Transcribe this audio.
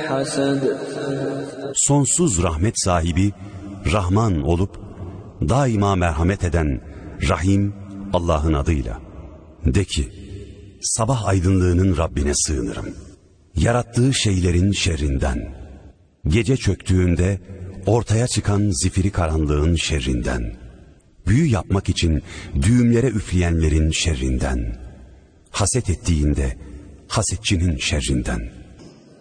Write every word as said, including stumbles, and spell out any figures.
الحسد. Sonsuz rahmet sahibi, Rahman olup, daima merhamet eden, Rahim Allah'ın adıyla. De ki, sabah aydınlığının Rabbine sığınırım. Yarattığı şeylerin şerrinden, gece çöktüğünde ortaya çıkan zifiri karanlığın şerrinden, büyü yapmak için düğümlere üfleyenlerin şerrinden, haset ettiğinde hasetçinin şerrinden.